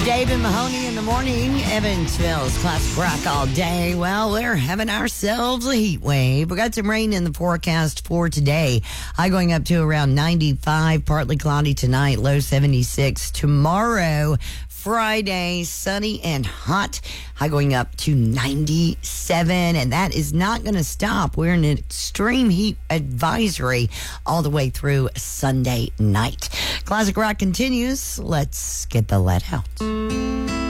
Dave and Mahoney in the morning. Evansville's classic rock all day. Well, we're having ourselves a heat wave. We got some rain in the forecast for today. High going up to around 95, partly cloudy tonight, low 76. Tomorrow, Friday, sunny and hot. High going up to 97, and that is not going to stop. We're in an extreme heat advisory all the way through Sunday night. Classic rock continues. Let's get the let out.